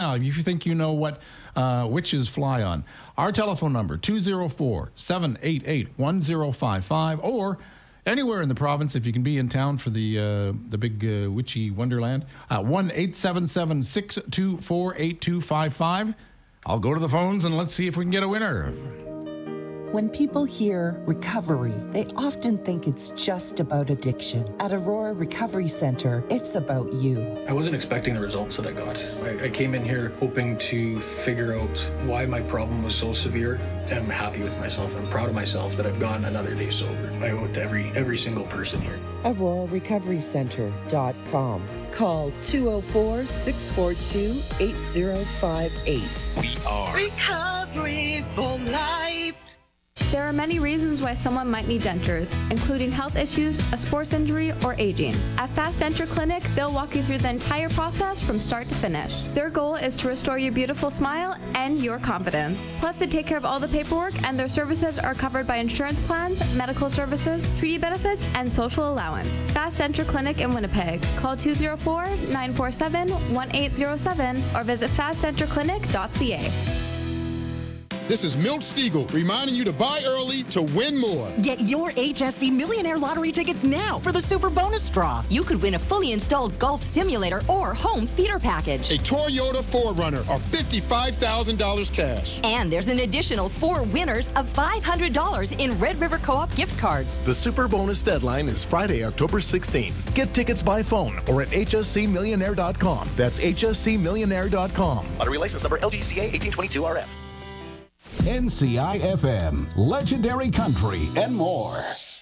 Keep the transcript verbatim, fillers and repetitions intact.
now if you think you know what uh, witches fly on. Our telephone number, two oh four, seven eight eight, one oh five five, or anywhere in the province, if you can be in town for the uh, the big uh, witchy wonderland, uh, one eight seven seven, six two four, eight two five five. I'll go to the phones and let's see if we can get a winner. When people hear recovery, they often think it's just about addiction. At Aurora Recovery Centre, it's about you. I wasn't expecting the results that I got. I, I came in here hoping to figure out why my problem was so severe. I'm happy with myself. I'm proud of myself that I've gone another day sober. I owe it to every, every single person here. Aurora Recovery Centre dot com. Call two oh four, six four two, eight oh five eight. We are Recovery for Life. There are many reasons why someone might need dentures, including health issues, a sports injury, or aging. At Fast Denture Clinic, they'll walk you through the entire process from start to finish. Their goal is to restore your beautiful smile and your confidence. Plus, they take care of all the paperwork, and their services are covered by insurance plans, medical services, treaty benefits, and social allowance. Fast Denture Clinic in Winnipeg. Call two oh four, nine four seven, one eight oh seven or visit fast denture clinic dot c a. This is Milt Stiegel reminding you to buy early to win more. Get your H S C Millionaire Lottery tickets now for the Super Bonus Draw. You could win a fully installed golf simulator or home theater package. A Toyota four runner or fifty-five thousand dollars cash. And there's an additional four winners of five hundred dollars in Red River Co-op gift cards. The Super Bonus deadline is Friday, October sixteenth. Get tickets by phone or at H S C millionaire dot com. That's H S C millionaire dot com. Lottery license number L G C A eighteen twenty-two R F. N C I F M, Legendary Country, and more.